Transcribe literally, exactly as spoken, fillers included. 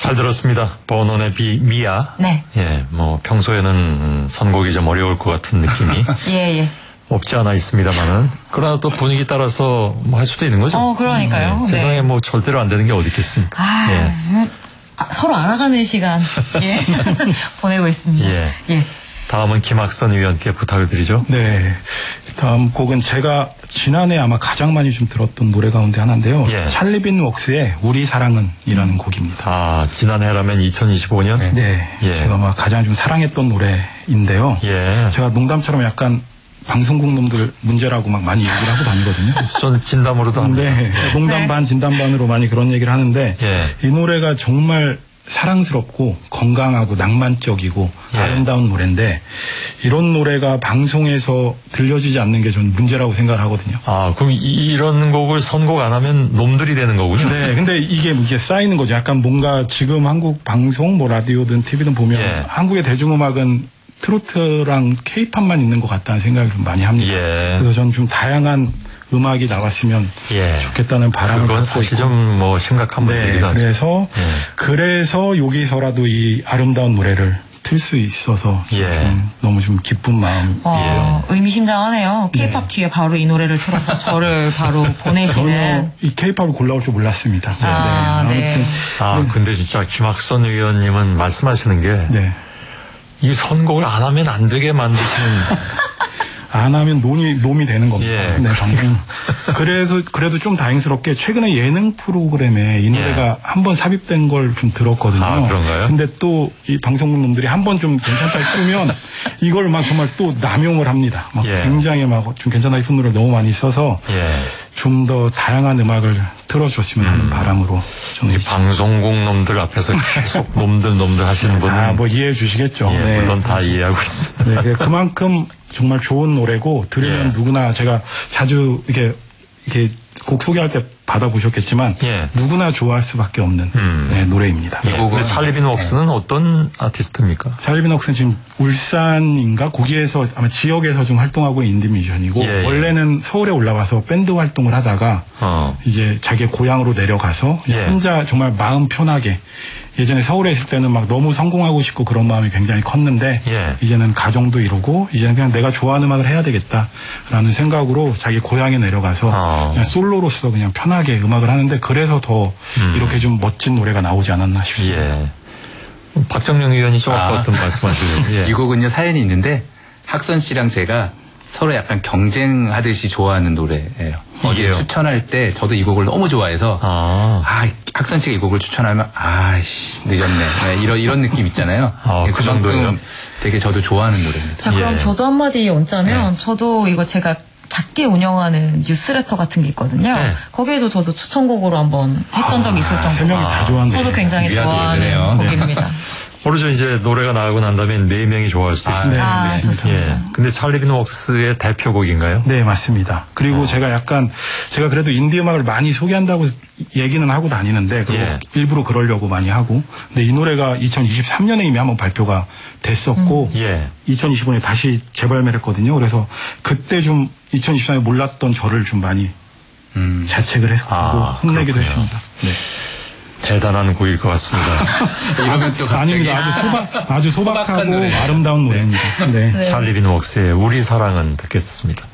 잘 들었습니다. 버논의 비, 미아. 네. 예, 뭐 평소에는 선곡이 좀 어려울 것 같은 느낌이 예, 예. 없지 않아 있습니다만은 그러나 또 분위기 따라서 뭐 할 수도 있는 거죠. 어, 그러니까요. 네. 네. 세상에 뭐 절대로 안 되는 게 어디 있겠습니까? 아, 예. 아, 서로 알아가는 시간 예. 보내고 있습니다. 예. 예. 다음은 김학선 의원께 부탁을 드리죠. 네. 다음 곡은 제가 지난해 아마 가장 많이 좀 들었던 노래 가운데 하나인데요. 예. 찰리 빈 웍스의 우리 사랑은 이라는 곡입니다. 아, 지난해라면 이천이십오 년? 네. 예. 제가 막 가장 좀 사랑했던 노래인데요. 예. 제가 농담처럼 약간 방송국 놈들 문제라고 막 많이 얘기를 하고 다니거든요. 전 진담으로도 합니다. 네. 농담 반 진담 반으로 많이 그런 얘기를 하는데 예. 이 노래가 정말 사랑스럽고 건강하고 낭만적이고 예. 아름다운 노래인데 이런 노래가 방송에서 들려지지 않는 게 전 문제라고 생각을 하거든요. 아, 그럼 이, 이런 곡을 선곡 안 하면 놈들이 되는 거군요. 네, 근데 이게 이게 쌓이는 거죠. 약간 뭔가 지금 한국 방송, 뭐 라디오든 티비든 보면 예. 한국의 대중음악은 트로트랑 케이팝만 있는 것 같다는 생각을 좀 많이 합니다. 예. 그래서 전 좀 다양한 음악이 나왔으면 예. 좋겠다는 바람을 그건 갖고 사실 있고. 좀 뭐 심각한 네, 문제이기도 하죠. 그래서 예. 그래서 여기서라도 이 아름다운 노래를 틀 수 있어서 예. 좀 너무 좀 기쁜 마음. 어, 의미심장하네요. 케이팝 뒤에 바로 이 노래를 틀어서 저를 바로 보내시는. 전혀 이 케이팝을 골라올 줄 몰랐습니다. 아, 네. 네. 아무튼 아, 근데 진짜 김학선 의원님은 말씀하시는 게 이 네. 선곡을 안 하면 안 되게 만드시는 안 하면 놈이, 놈이 되는 겁니다. 예. 네, 방금. 그래서, 그래도 좀 다행스럽게 최근에 예능 프로그램에 이 노래가 예. 한 번 삽입된 걸 좀 들었거든요. 아, 그런가요? 근데 또 이 방송국 놈들이 한 번 좀 괜찮다 뜨면 이걸 막 정말 또 남용을 합니다. 막 예. 굉장히 막 좀 괜찮다 싶은 노래를 너무 많이 써서 예. 좀 더 다양한 음악을 틀어줬으면 하는 바람으로 저는 이 방송국 놈들 앞에서 계속 놈들 놈들 하시는 분은 아, 뭐 이해해 주시겠죠. 예, 네. 물론 다 이해하고 있습니다. 네, 그래, 그만큼 정말 좋은 노래고 들으면 예. 누구나 제가 자주 이렇게 이렇게 곡 소개할 때 받아보셨겠지만 예. 누구나 좋아할 수밖에 없는 음. 네, 노래입니다. 예. 근데 찰리빈 웍스는 어떤 아티스트입니까? 찰리빈 웍스는 지금 울산인가 거기에서 아마 지역에서 좀 활동하고 있는 인디 뮤지션이고 예, 예. 원래는 서울에 올라와서 밴드 활동을 하다가 어. 이제 자기 고향으로 내려가서 예. 혼자 정말 마음 편하게 예전에 서울에 있을 때는 막 너무 성공하고 싶고 그런 마음이 굉장히 컸는데 예. 이제는 가정도 이루고 이제는 그냥 내가 좋아하는 음악을 해야 되겠다라는 생각으로 자기 고향에 내려가서 어. 그냥 솔로로서 그냥 편하게 음악을 하는데 그래서 더 음. 이렇게 좀 멋진 노래가 나오지 않았나 싶습니다. 예. 박정영 의원이 좀 아까 아. 어떤 말씀하시죠? 예. 이 곡은요 사연이 있는데 학선 씨랑 제가 서로 약간 경쟁하듯이 좋아하는 노래예요. 어디예요? 이게 추천할 때 저도 이 곡을 너무 좋아해서 아. 아 학선 씨가 이 곡을 추천하면 아씨 늦었네 네, 이런 이런 느낌 있잖아요. 아, 그 그만큼 정도예요? 되게 저도 좋아하는 노래입니다. 자, 그럼 예. 저도 한마디 얹자면 저도 이거 제가 작게 운영하는 뉴스레터 같은 게 있거든요. 네. 거기에도 저도 추천곡으로 한번 했던 적이 있을 정도로. 세 명이 다 좋아하는 저도 노래. 굉장히 위아더 좋아하는 노래네요. 곡입니다. 모르죠. 이제 노래가 나오고 난 다음에 네 명이 좋아할 수도 아, 있습니다. 네, 아, 네. 좋습니다. 예. 근데 찰리빈 웍스의 대표곡인가요? 네, 맞습니다. 그리고 어. 제가 약간, 제가 그래도 인디 음악을 많이 소개한다고 얘기는 하고 다니는데, 그리고 예. 일부러 그러려고 많이 하고, 근데 이 노래가 이천이십삼 년에 이미 한번 발표가 됐었고, 예. 이천이십오 년에 다시 재발매를 했거든요. 그래서 그때 좀 이천이십삼 년에 몰랐던 저를 좀 많이 음. 자책을 해서 아, 혼내기도 그렇군요. 했습니다. 네. 대단한 곡일 것 같습니다. 이러면 또 갑자기 아닙니다. 아주 소박, 아주 소박하고 소박한 노래. 아름다운 노래입니다. 네. 네. 찰리빈 웍스의 우리 사랑은 듣겠습니다.